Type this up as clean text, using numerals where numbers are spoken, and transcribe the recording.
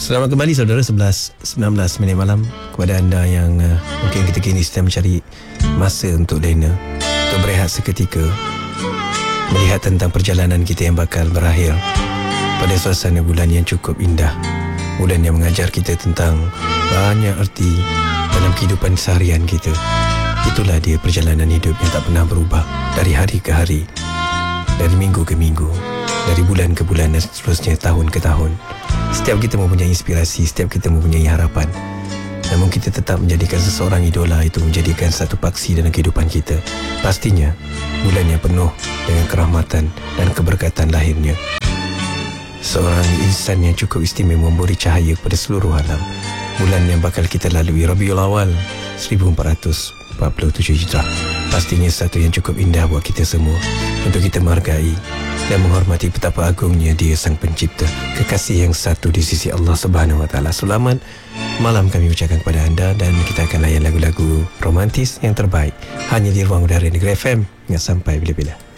Selamat kembali saudara, 11:19 minit malam. Kepada anda yang mungkin ketika ini sedang mencari masa untuk lena, untuk berehat seketika, melihat tentang perjalanan kita yang bakal berakhir pada suasana bulan yang cukup indah. Bulan yang mengajar kita tentang banyak arti dalam kehidupan seharian kita. Itulah dia perjalanan hidup yang tak pernah berubah, dari hari ke hari, dari minggu ke minggu, dari bulan ke bulan, dan seterusnya tahun ke tahun. Setiap kita mempunyai inspirasi, setiap kita mempunyai harapan. Namun kita tetap menjadikan seseorang idola itu menjadikan satu paksi dalam kehidupan kita. Pastinya bulan yang penuh dengan kerahmatan dan keberkatan lahirnya. Seorang insan yang cukup istimewa, memberi cahaya kepada seluruh alam. Bulan yang bakal kita lalui, Rabiul Awal 1447 Hijrah. Pastinya satu yang cukup indah buat kita semua, untuk kita menghargai dan menghormati betapa agungnya Dia Sang Pencipta, kekasih yang satu di sisi Allah Subhanahu Wa Taala. Selamat malam kami ucapkan kepada anda, dan kita akan layan lagu-lagu romantis yang terbaik hanya di ruang udara Negeri FM. Sampai bila-bila.